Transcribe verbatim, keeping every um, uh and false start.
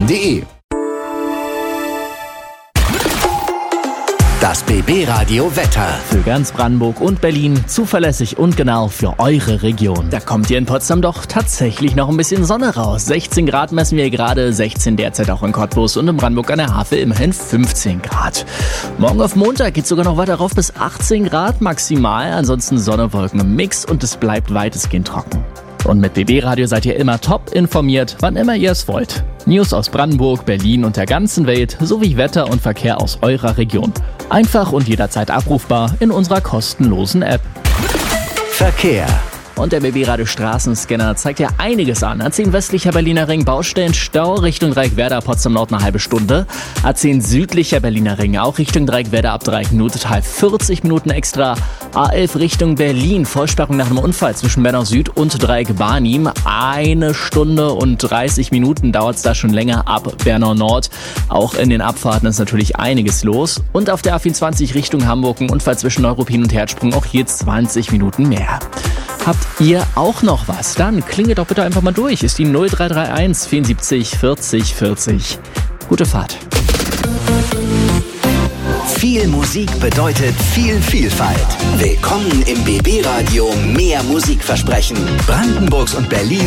punkt de. Das B B-Radio Wetter. Für ganz Brandenburg und Berlin zuverlässig und genau für eure Region. Da kommt ihr in Potsdam doch tatsächlich noch ein bisschen Sonne raus. sechzehn Grad messen wir gerade, sechzehn derzeit auch in Cottbus und in Brandenburg an der Havel immerhin fünfzehn Grad. Morgen auf Montag geht es sogar noch weiter rauf bis achtzehn Grad maximal. Ansonsten Sonne, Wolken im Mix und es bleibt weitestgehend trocken. Und mit B B-Radio seid ihr immer top informiert, wann immer ihr es wollt. News aus Brandenburg, Berlin und der ganzen Welt sowie Wetter und Verkehr aus eurer Region. Einfach und jederzeit abrufbar in unserer kostenlosen App. Verkehr. Und der B B-Radio Straßenscanner zeigt ja einiges an. A zehn westlicher Berliner Ring, Baustellen, Stau Richtung Dreieckwerder, Potsdam Nord eine halbe Stunde. A zehn südlicher Berliner Ring, auch Richtung Dreieckwerder ab Dreieck-Nudetal vierzig Minuten extra. A elf Richtung Berlin, Vollsperrung nach einem Unfall zwischen Bernau Süd und Dreieck-Barnim. Eine Stunde und dreißig Minuten dauert es da schon länger ab Bernau Nord. Auch in den Abfahrten ist natürlich einiges los. Und auf der A vierundzwanzig Richtung Hamburg ein Unfall zwischen Neuruppin und Herzsprung, auch hier zwanzig Minuten mehr. Habt ihr auch noch was? Dann klingelt doch bitte einfach mal durch. Ist die null drei drei eins vierundsiebzig vierzig vierzig. Gute Fahrt. Viel Musik bedeutet viel Vielfalt. Willkommen im B B-Radio Mehr Musikversprechen. Brandenburgs und Berlin